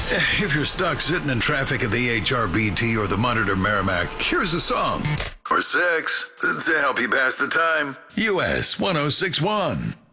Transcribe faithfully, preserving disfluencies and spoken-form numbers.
If you're stuck sitting in traffic at the H R B T or the Monitor Merrimack, here's a song. Or six to help you pass the time. U S one oh six one.